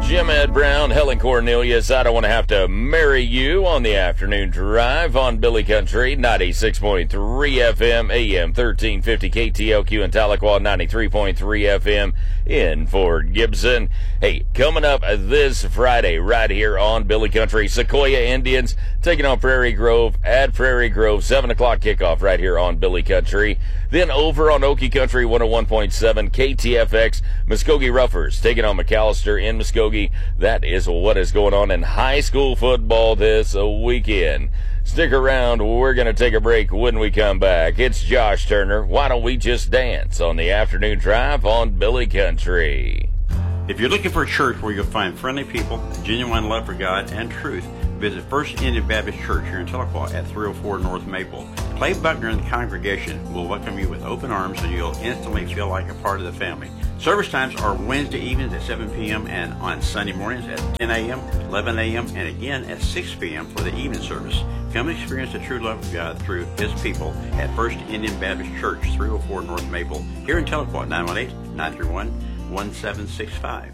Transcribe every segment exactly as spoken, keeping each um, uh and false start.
Jim Ed Brown, Helen Cornelius, I don't want to have to marry you on the afternoon drive on Billy Country, ninety-six point three F M, A M thirteen fifty K T L Q in Tahlequah, ninety-three point three F M in Fort Gibson. Hey, coming up this Friday right here on Billy Country, Sequoia Indians taking on Prairie Grove at Prairie Grove, seven o'clock kickoff right here on Billy Country. Then over on Okie Country, one oh one point seven K T F X, Muskogee Roughers taking on McAllister in Muskogee. That is what is going on in high school football this weekend. Stick around. We're going to take a break. When we come back, it's Josh Turner. Why don't we just dance on the afternoon drive on Billy Country? If you're looking for a church where you'll find friendly people, genuine love for God and truth, visit First Indian Baptist Church here in Tahlequah at three oh four North Maple. Clay Buckner and the congregation will welcome you with open arms and you'll instantly feel like a part of the family. Service times are Wednesday evenings at seven p.m. and on Sunday mornings at ten a.m., eleven a.m., and again at six p.m. for the evening service. Come and experience the true love of God through His people at First Indian Baptist Church, three oh four North Maple, here in Tahlequah, nine one eight, nine three one, one seven six five.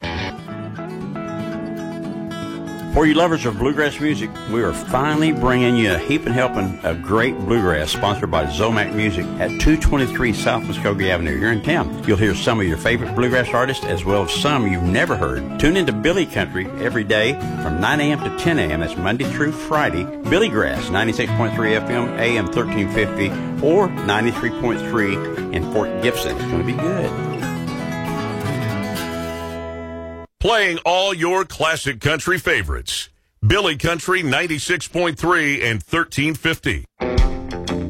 For you lovers of bluegrass music, we are finally bringing you a heaping helping of great bluegrass sponsored by Zomac Music at two twenty-three South Muskogee Avenue here in town. You'll hear some of your favorite bluegrass artists as well as some you've never heard. Tune into Billy Country every day from nine a.m. to ten a.m. That's Monday through Friday. Billy Grass, ninety-six point three F M, A M thirteen fifty, or ninety-three point three in Fort Gibson. It's going to be good. Playing all your classic country favorites. Billy Country ninety-six point three and thirteen fifty.